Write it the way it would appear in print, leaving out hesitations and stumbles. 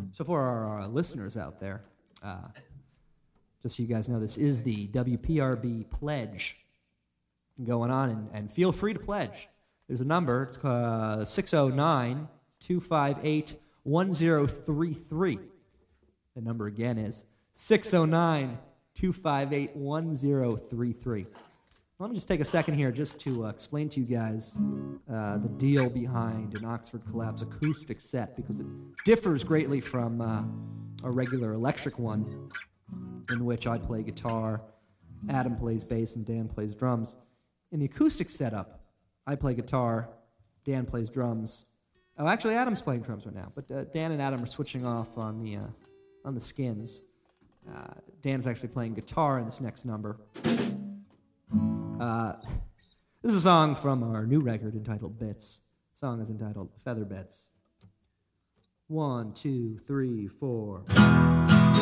So for our listeners out there, just so you guys know, this is the WPRB Pledge going on, and feel free to pledge. There's a number. It's 609-258-1033. The number again is 609-258-1033. Let me just take a second here just to explain to you guys the deal behind an Oxford Collabs acoustic set, because it differs greatly from a regular electric one in which I play guitar, Adam plays bass, and Dan plays drums. In the acoustic setup, I play guitar, Dan plays drums. Oh, actually, Adam's playing drums right now, but Dan and Adam are switching off on the skins. Dan's actually playing guitar in this next number. This is a song from our new record entitled Bits. The song is entitled Feather Beds. 1, 2, 3, 4.